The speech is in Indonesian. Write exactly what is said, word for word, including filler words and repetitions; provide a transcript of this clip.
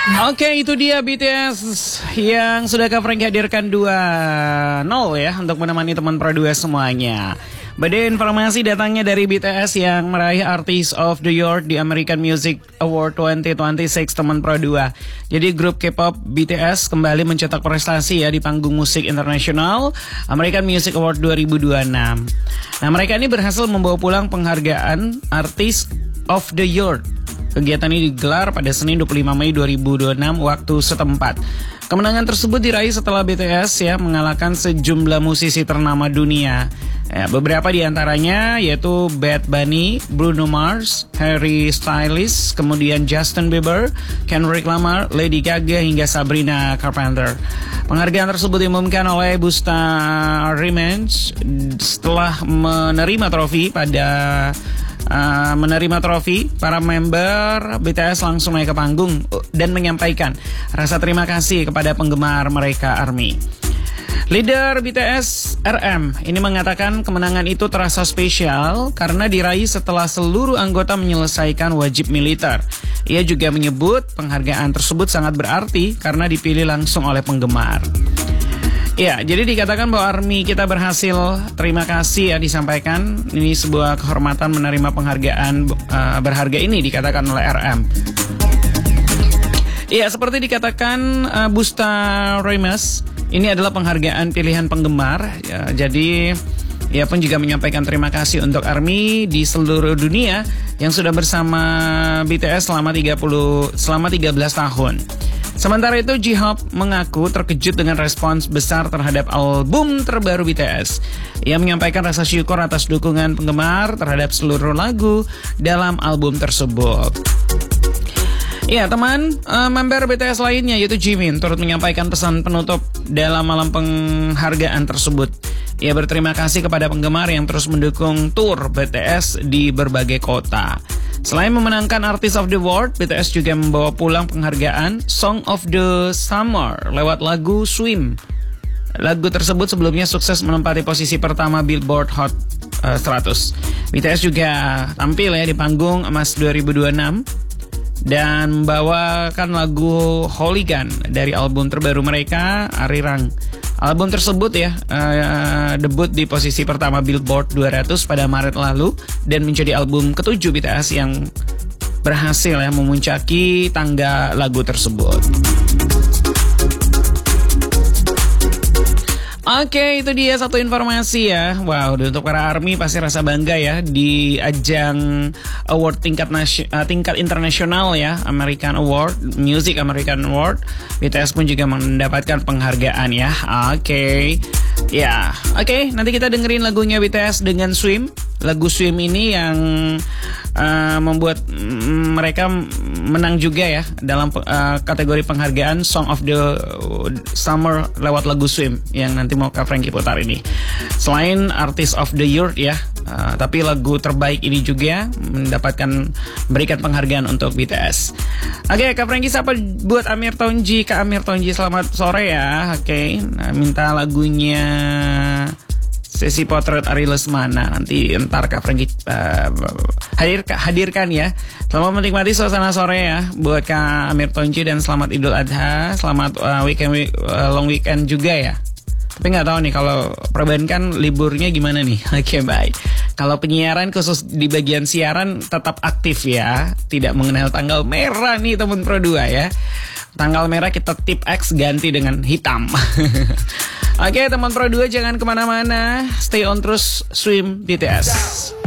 Oke, itu dia B T S yang sudah Kak Franky hadirkan dua nol ya untuk menemani teman Pro dua semuanya. Beda informasi datangnya dari B T S yang meraih Artist of the Year di American Music Award dua ribu dua puluh enam teman Pro dua. Jadi grup K-pop B T S kembali mencetak prestasi ya di panggung musik internasional American Music Award dua ribu dua puluh enam. Nah, mereka ini berhasil membawa pulang penghargaan Artist of the Year. Kegiatan ini digelar pada Senin dua puluh lima Mei dua ribu dua puluh enam waktu setempat. Kemenangan tersebut diraih setelah B T S ya mengalahkan sejumlah musisi ternama dunia. Ya, beberapa di antaranya yaitu Bad Bunny, Bruno Mars, Harry Styles, kemudian Justin Bieber, Kendrick Lamar, Lady Gaga hingga Sabrina Carpenter. Penghargaan tersebut diumumkan oleh Busta Rhymes setelah menerima trofi pada Uh, menerima trofi. Para member B T S langsung naik ke panggung dan menyampaikan rasa terima kasih kepada penggemar mereka ARMY. Leader B T S R M ini mengatakan kemenangan itu terasa spesial karena diraih setelah seluruh anggota menyelesaikan wajib militer. Ia juga menyebut penghargaan tersebut sangat berarti karena dipilih langsung oleh penggemar. Ya, jadi dikatakan bahwa ARMY kita berhasil, terima kasih ya disampaikan. Ini sebuah kehormatan menerima penghargaan uh, berharga ini dikatakan oleh R M. Ya, seperti dikatakan uh, Busta Rhymes, ini adalah penghargaan pilihan penggemar. Ya, jadi ia pun juga menyampaikan terima kasih untuk ARMY di seluruh dunia yang sudah bersama B T S selama tiga puluh selama tiga belas tahun. Sementara itu, J-Hope mengaku terkejut dengan respons besar terhadap album terbaru B T S. Ia menyampaikan rasa syukur atas dukungan penggemar terhadap seluruh lagu dalam album tersebut. Ya, teman, uh, member B T S lainnya yaitu Jimin turut menyampaikan pesan penutup dalam malam penghargaan tersebut. Ia berterima kasih kepada penggemar yang terus mendukung tour B T S di berbagai kota. Selain memenangkan Artist of the World, B T S juga membawa pulang penghargaan Song of the Summer lewat lagu Swim. Lagu tersebut sebelumnya sukses menempati posisi pertama Billboard Hot uh, seratus. B T S juga tampil ya di panggung emas dua ribu dua puluh enam dan membawakan lagu Hooligan dari album terbaru mereka, Arirang. Album tersebut ya uh, debut di posisi pertama Billboard dua ratus pada Maret lalu dan menjadi album ketujuh B T S yang berhasil ya memuncaki tangga lagu tersebut. Oke, itu dia satu informasi ya. Wow, untuk para ARMY pasti rasa bangga ya di ajang award tingkat nasi- uh, tingkat internasional ya, American Award, Music American Award. B T S pun juga mendapatkan penghargaan ya. Oke. Ya, oke, nanti kita dengerin lagunya B T S dengan Swim. Lagu Swim ini yang uh, membuat mm, mereka menang juga ya dalam uh, kategori penghargaan Song of the Summer lewat lagu Swim yang nanti mau Kak Franky putar ini. Selain Artist of the Year ya, uh, tapi lagu terbaik ini juga mendapatkan berikan penghargaan untuk B T S. Oke, Kak Franky sapa buat Amir Tonji. Kak Amir Tonji, selamat sore ya. Oke, nah, minta lagunya Sesi Potret Ari Lesmana. Nanti entar Kak Franky uh, hadir, hadirkan ya. Selamat menikmati suasana sore ya buat Kak Amir Tonji dan selamat Idul Adha. Selamat uh, weekend week, uh, long weekend juga ya. Tapi nggak tahu nih kalau perbankan liburnya gimana nih. Oke, baik. Kalau penyiaran khusus di bagian siaran tetap aktif ya. Tidak mengenal tanggal merah nih teman Pro dua ya. Tanggal merah kita tip X ganti dengan hitam. Oke, teman Pro dua jangan kemana-mana. Stay on terus, Swim B T S.